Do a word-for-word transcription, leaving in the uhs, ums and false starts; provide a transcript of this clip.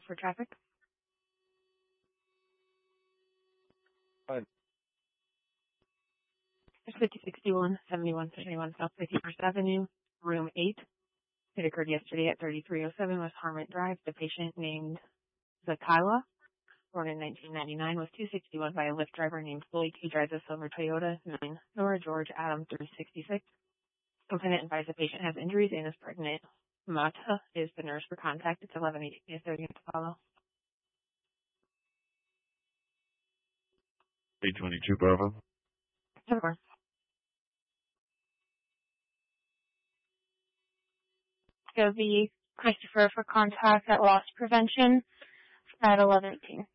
for traffic. Fine. It's fifty sixty-one, seventy-one seventy-one South fifty-first Avenue, room eight. It occurred yesterday at thirty-three oh seven West Harmont Drive. The patient named Zakila, born in nineteen ninety-nine, was two sixty-one by a Lyft driver named Floyd. He drives a silver Toyota nine Nora George Adam three sixty-six. Complainant advised the patient has injuries and is pregnant. Mata is the nurse for contact. It's eleven eighteen. Is there going to follow? eight twenty-two Bravo. Of course. Go be Christopher for contact at loss prevention at eleven eighteen.